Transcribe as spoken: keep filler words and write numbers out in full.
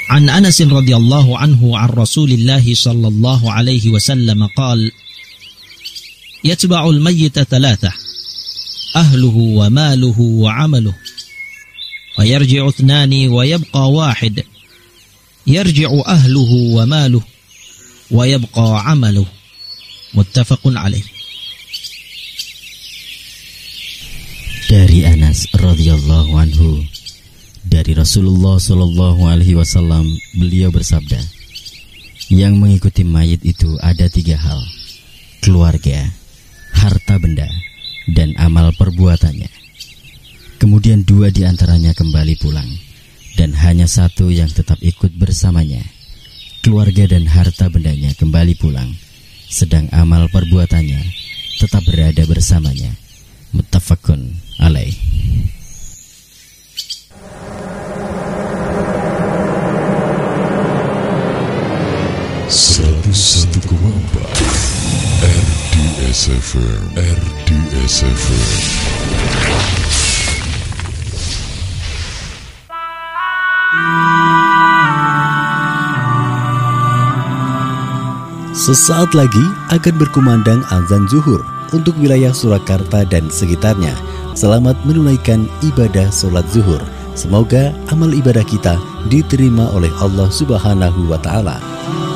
An Anas radhiyallahu anhu an Rasulillah sallallahu alaihi wasallam qala yatba'ul mayyita thalathah ahluhu wa maluhu wa 'amaluhu wa yarji'u ithnani wa yabqa wahid yarji'u ahluhu wa maluhu wa yabqa 'amaluhu muttafaqun alaih. Dari Anas radhiyallahu anhu, dari Rasulullah sallallahu alaihi wasallam, beliau bersabda, yang mengikuti mayit itu ada tiga hal: keluarga, harta benda, dan amal perbuatannya. Kemudian dua di antaranya kembali pulang, dan hanya satu yang tetap ikut bersamanya. Keluarga dan harta bendanya kembali pulang, sedang amal perbuatannya tetap berada bersamanya. Muttafaqun alaih. seratus satu koma empat R D S F M, R D S F M. Sesaat lagi akan berkumandang azan zuhur untuk wilayah Surakarta dan sekitarnya. Selamat menunaikan ibadah sholat zuhur. Semoga amal ibadah kita diterima oleh Allah Subhanahu wa Ta'ala.